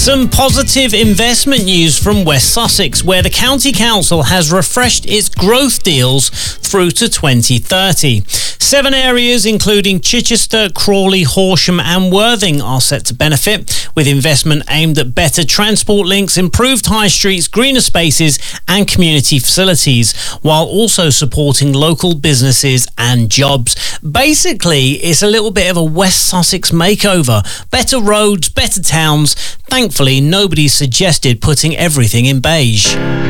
Some positive investment news from West Sussex, where the County Council has refreshed its growth deals through to 2030. 7 areas, including Chichester, Crawley, Horsham and Worthing, are set to benefit, with investment aimed at better transport links, improved high streets, greener spaces and community facilities, while also supporting local businesses and jobs. Basically, it's a little bit of a West Sussex makeover. Better roads, better towns. Thankfully, nobody suggested putting everything in beige.